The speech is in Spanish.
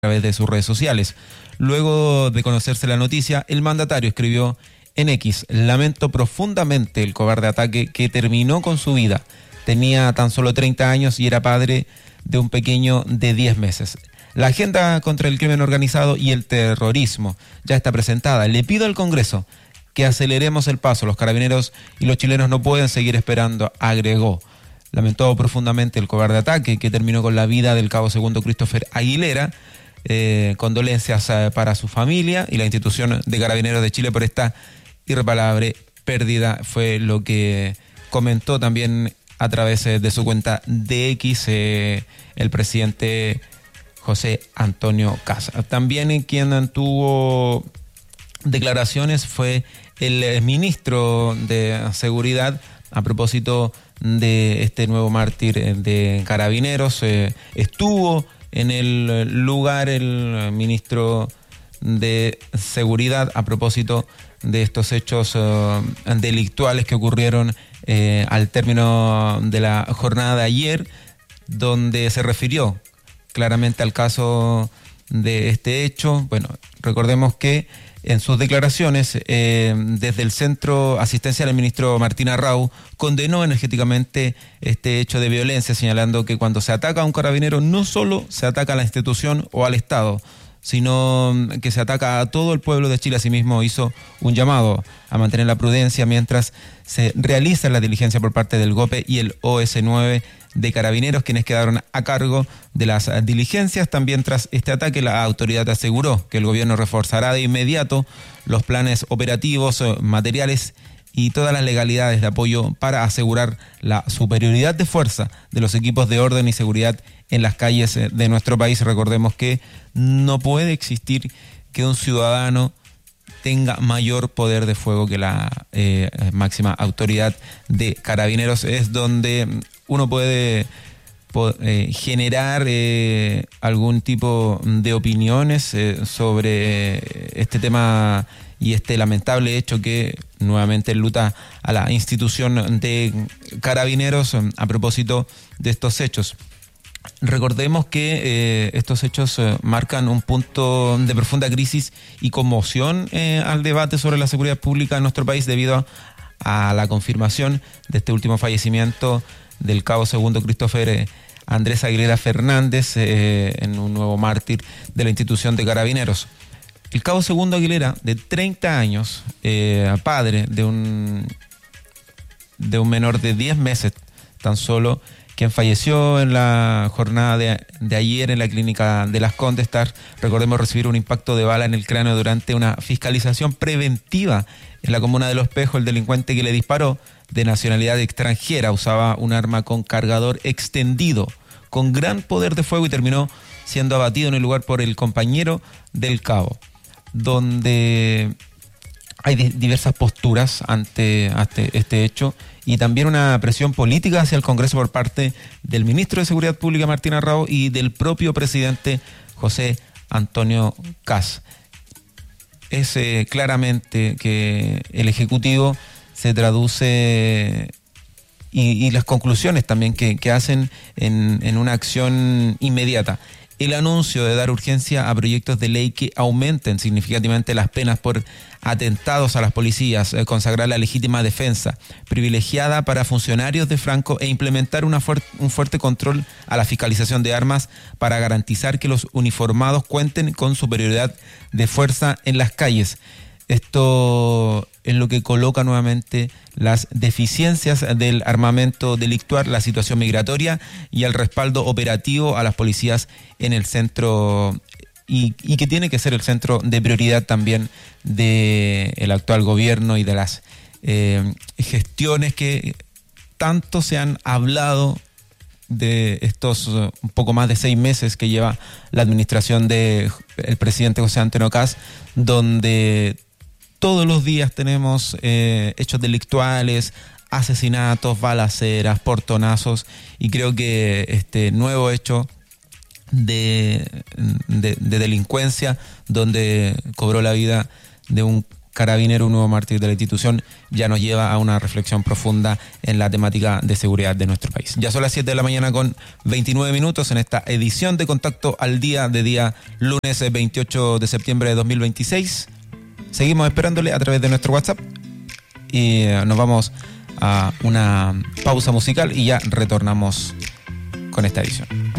través de sus redes sociales. Luego de conocerse la noticia, el mandatario escribió en X: lamento profundamente el cobarde ataque que terminó con su vida. Tenía tan solo 30 años y era padre de un pequeño de 10 meses. La agenda contra el crimen organizado y el terrorismo ya está presentada. Le pido al Congreso que aceleremos el paso. Los carabineros y los chilenos no pueden seguir esperando, agregó. Lamentó profundamente el cobarde ataque que terminó con la vida del cabo segundo Christopher Aguilera. Condolencias para su familia y la institución de Carabineros de Chile por esta irreparable pérdida, fue lo que comentó también a través de su cuenta de X el presidente José Antonio Kast. También quien tuvo declaraciones fue el ministro de Seguridad a propósito de este nuevo mártir de Carabineros. Estuvo en el lugar el ministro de Seguridad a propósito de estos hechos delictuales que ocurrieron al término de la jornada de ayer, donde se refirió claramente al caso de este hecho. Bueno, recordemos que en sus declaraciones, desde el Centro Asistencial, el ministro Martín Arrau condenó energéticamente este hecho de violencia, señalando que cuando se ataca a un carabinero no solo se ataca a la institución o al Estado, sino que se ataca a todo el pueblo de Chile. Asimismo, hizo un llamado a mantener la prudencia mientras se realiza la diligencia por parte del GOPE y el OS9 de Carabineros, quienes quedaron a cargo de las diligencias. También tras este ataque, la autoridad aseguró que el gobierno reforzará de inmediato los planes operativos, materiales y todas las legalidades de apoyo para asegurar la superioridad de fuerza de los equipos de orden y seguridad en las calles de nuestro país. Recordemos que no puede existir que un ciudadano tenga mayor poder de fuego que la máxima autoridad de Carabineros. Es donde uno puede generar algún tipo de opiniones sobre este tema y este lamentable hecho que nuevamente enluta a la institución de Carabineros a propósito de estos hechos. Recordemos que estos hechos marcan un punto de profunda crisis y conmoción al debate sobre la seguridad pública en nuestro país, debido a la confirmación de este último fallecimiento del cabo segundo Christopher Andrés Aguilera Fernández, en un nuevo mártir de la institución de Carabineros. El cabo segundo Aguilera, de 30 años, padre de un menor de 10 meses tan solo, quien falleció en la jornada de ayer en la clínica de Las Condes, recordemos, recibir un impacto de bala en el cráneo durante una fiscalización preventiva en la comuna de Los Espejos. El delincuente que le disparó, de nacionalidad extranjera, usaba un arma con cargador extendido, con gran poder de fuego, y terminó siendo abatido en el lugar por el compañero del cabo, donde hay diversas posturas ante este hecho y también una presión política hacia el Congreso por parte del ministro de Seguridad Pública Martín Arrau y del propio presidente José Antonio Kast. Es claramente que el Ejecutivo se traduce y las conclusiones también que hacen en una acción inmediata. El anuncio de dar urgencia a proyectos de ley que aumenten significativamente las penas por atentados a las policías, consagrar la legítima defensa privilegiada para funcionarios de Franco e implementar un fuerte control a la fiscalización de armas para garantizar que los uniformados cuenten con superioridad de fuerza en las calles. Esto es lo que coloca nuevamente las deficiencias del armamento delictual, la situación migratoria y el respaldo operativo a las policías en el centro, y que tiene que ser el centro de prioridad también del actual gobierno y de las gestiones que tanto se han hablado de estos un poco más de 6 meses que lleva la administración del presidente José Antonio Kast, donde todos los días tenemos hechos delictuales, asesinatos, balaceras, portonazos, y creo que este nuevo hecho de delincuencia, donde cobró la vida de un carabinero, un nuevo mártir de la institución, ya nos lleva a una reflexión profunda en la temática de seguridad de nuestro país. Ya son las 7 de la mañana con 29 minutos en esta edición de Contacto al Día de día lunes 28 de septiembre de 2026. Seguimos esperándole a través de nuestro WhatsApp y nos vamos a una pausa musical y ya retornamos con esta edición.